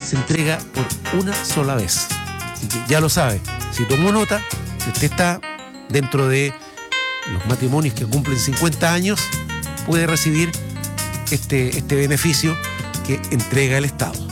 se entrega por una sola vez. Así que ya lo sabe, si tomó nota, si usted está dentro de los matrimonios que cumplen 50 años, puede recibir este beneficio que entrega el Estado.